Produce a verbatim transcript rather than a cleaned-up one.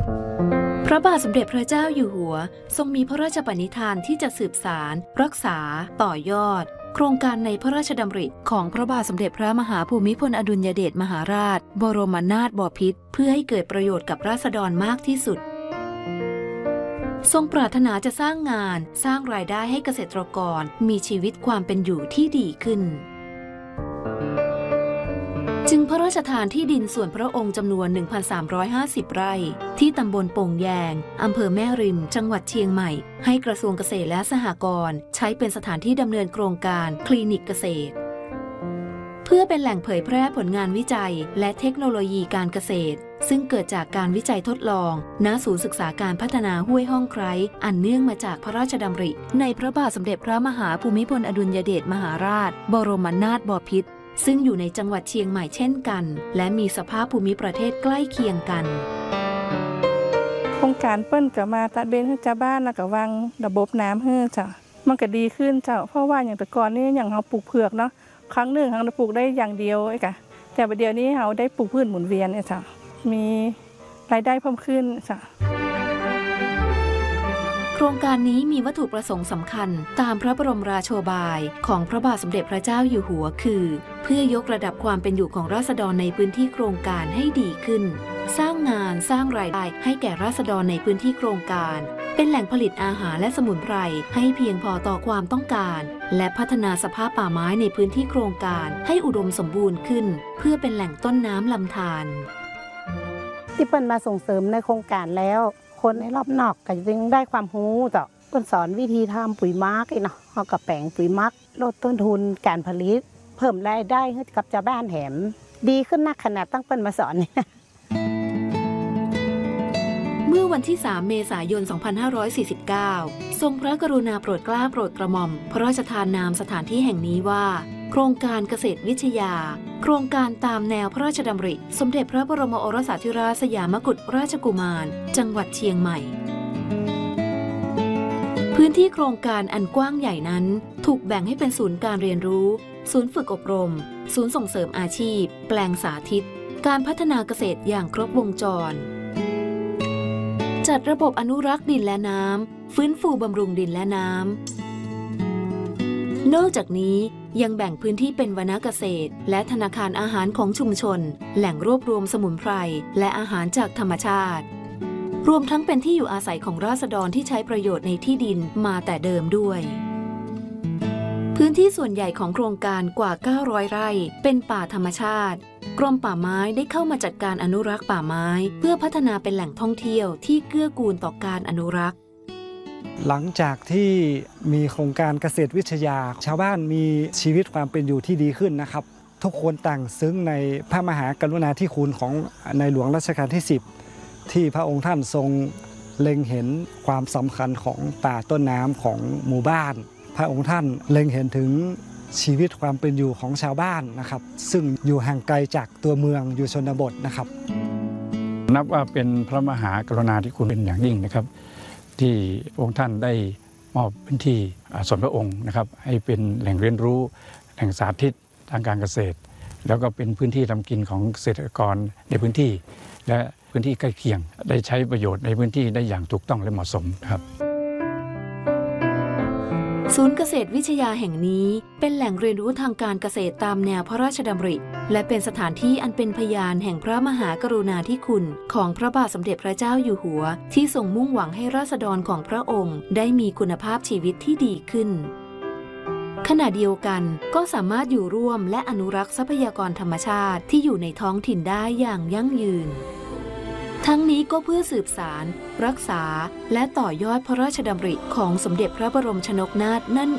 พระบาทสมเด็จพระเจ้าอยู่หัวทรงมีพระราชปณิธานที่จะสืบสานรักษาต่อยอดโครงการในพระราชดำริของพระบาทสมเด็จพระมหาภูมิพลอดุลยเดชมหาราชบรมนาถบพิตรเพื่อให้เกิดประโยชน์กับราษฎรมากที่สุดทรงปรารถนาจะสร้างงานสร้างรายได้ให้เกษตรกรมีชีวิตความเป็นอยู่ที่ดีขึ้นจึงพระราชทานที่ดินส่วนพระองค์จำนวน หนึ่งพันสามร้อยห้าสิบ ไร่ที่ตำบลโป่งแยงอำเภอแม่ริมจังหวัดเชียงใหม่ให้กระทรวงเกษตรและสหกรณ์ใช้เป็นสถานที่ดำเนินโครงการคลินิกเกษตรเพื่อเป็นแหล่งเผยแพร่ผลงานวิจัยและเทคโนโลยีการเกษตรซึ่งเกิดจากการวิจัยทดลองณศูนย์ศึกษาการพัฒนาห้วยห้องไคร้อันเนื่องมาจากพระราชดำริในพระบาทสมเด็จพระมหาภูมิพลอดุลยเดชมหาราชบรมนาถบพิตรซึ่งอยู่ในจังหวัดเชียงใหม่เช่นกันและมีสภาพภูมิประเทศใกล้เคียงกันโครงการเปิ้นก็มาตัดเบนให้ชาวบ้านแล้วก็วางระบบน้ำให้จ้ะมันก็ดีขึ้นเจ้าเพราะว่าอย่างแต่ก่อนนี่อย่างเราปลูกเผือกเนาะครั้งหนึ่งเราปลูกได้อย่างเดียวไอ้กะแต่ประเดี๋ยวนี้เราได้ปลูกพืชหมุนเวียนไอ้จ้ะมีรายได้เพิ่มขึ้นจ้ะโครงการนี้มีวัตถุประสงค์สำคัญตามพระบรมราโชบายของพระบาทสมเด็จพระเจ้าอยู่หัวคือเพื่อยกระดับความเป็นอยู่ของราษฎรในพื้นที่โครงการให้ดีขึ้นสร้างงานสร้างรายได้ให้แก่ราษฎรในพื้นที่โครงการเป็นแหล่งผลิตอาหารและสมุนไพรให้เพียงพอต่อความต้องการและพัฒนาสภาพป่าไม้ในพื้นที่โครงการให้อุดมสมบูรณ์ขึ้นเพื่อเป็นแหล่งต้นน้ำลำธารที่เปิ้นมาส่งเสริมในโครงการแล้วคนในรอบนอกก็จึงได้ความรู้ต่อเปิ้นสอนวิธีทำปุ๋ยมักเนาะเฮาก็แปลงปุ๋ยมักลดต้นทุนการผลิตเพิ่มรายได้ให้กับชาวบ้านแถมดีขึ้นนักขนาดตั้งเปิ้นมาสอนเมื่อวันที่สามเมษายนสองพันห้าร้อยสี่สิบเก้าทรงพระกรุณาโปรดเกล้าโปรดกระหม่อมพระราชทานนามสถานที่แห่งนี้ว่าโครงการเกษตรวิทยาโครงการตามแนวพระราชดำริสมเด็จพระบรมโอรสาธิราชสยามกุฎราชกุมารจังหวัดเชียงใหม่พื้นที่โครงการอันกว้างใหญ่นั้นถูกแบ่งให้เป็นศูนย์การเรียนรู้ศูนย์ฝึกอบรมศูนย์ส่งเสริมอาชีพแปลงสาธิตการพัฒนาเกษตรอย่างครบวงจรจัดระบบอนุรักษ์ดินและน้ำฟื้นฟูบำรุงดินและน้ำนอกจากนี้ยังแบ่งพื้นที่เป็นวนาเกษตรและธนาคารอาหารของชุมชนแหล่งรวบรวมสมุนไพรและอาหารจากธรรมชาติรวมทั้งเป็นที่อยู่อาศัยของราษฎรที่ใช้ประโยชน์ในที่ดินมาแต่เดิมด้วยพื้นที่ส่วนใหญ่ของโครงการกว่าเก้าร้อยไร่เป็นป่าธรรมชาติกรมป่าไม้ได้เข้ามาจัดการอนุรักษ์ป่าไม้เพื่อพัฒนาเป็นแหล่งท่องเที่ยวที่เกื้อกูลต่อการอนุรักษ์หลังจากที่มีโครงการเกษตรวิทยาชาวบ้านมีชีวิตความเป็นอยู่ที่ดีขึ้นนะครับทุกคนต่างซึ้งในพระมหากรุณาธิคุณของในหลวงรัชกาลที่สิบที่พระองค์ท่านทรงเล็งเห็นความสำคัญของป่าต้นน้ำของหมู่บ้านพระองค์ท่านเล็งเห็นถึงชีวิตความเป็นอยู่ของชาวบ้านนะครับซึ่งอยู่ห่างไกลจากตัวเมืองอยู่ชนบทนะครับนับว่าเป็นพระมหากรุณาธิคุณเป็นอย่างยิ่งนะครับที่พระองค์ท่านได้มอบพื้นที่ส่วนพระองค์นะครับให้เป็นแหล่งเรียนรู้แหล่งสาธิตทางการเกษตรแล้วก็เป็นพื้นที่ทำกินของเกษตรกรในพื้นที่และพื้นที่ใกล้เคียงได้ใช้ประโยชน์ในพื้นที่ได้อย่างถูกต้องและเหมาะสมครับศูนย์เกษตรวิทยาแห่งนี้เป็นแหล่งเรียนรู้ทางการเกษตรตามแนวพระราชดำริและเป็นสถานที่อันเป็นพยานแห่งพระมหากรุณาธิคุณของพระบาทสมเด็จพระเจ้าอยู่หัวที่ทรงมุ่งหวังให้ราษฎรของพระองค์ได้มีคุณภาพชีวิตที่ดีขึ้นขณะเดียวกันก็สามารถอยู่ร่วมและอนุรักษ์ทรัพยากรธรรมชาติที่อยู่ในท้องถิ่นได้อย่างยั่งยืนทั้งนี้ก็เพื่อสืบสานรักษาและต่อยอดพระราชดำริของสมเด็จพระบรมชนกนาถนั่น